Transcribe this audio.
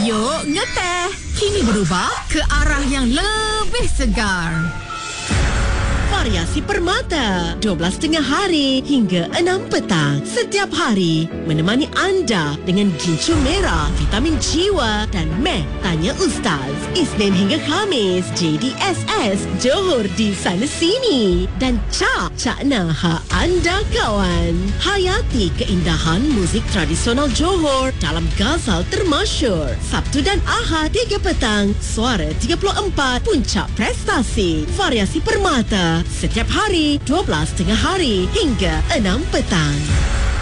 Yuk ngeteh. Kini berubah ke arah yang lebih segar. Variasi Permata 12 tengah hari hingga 6 petang setiap hari menemani anda dengan gincu merah, vitamin jiwa dan meh tanya Ustaz. Isnin hingga Khamis JDSS Johor di sana sini dan Cak Nah anda kawan. Hayati keindahan muzik tradisional Johor dalam Ghazal termasyur. Sabtu dan Ahad 3 petang Suara 34 Puncak Prestasi. Variasi Permata setiap hari 12 tengah hari hingga 6 petang.